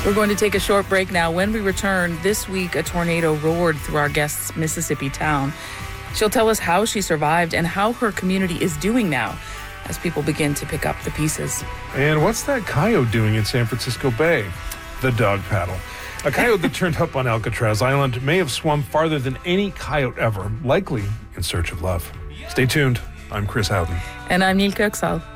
We're going to take a short break now. When we return, this week a tornado roared through our guest's Mississippi town. She'll tell us how she survived and how her community is doing now as people begin to pick up the pieces. And what's that coyote doing in San Francisco Bay? The dog paddle. A coyote that turned up on Alcatraz Island may have swum farther than any coyote ever, likely in search of love. Stay tuned. I'm Chris Howden. And I'm Neil Kirksall.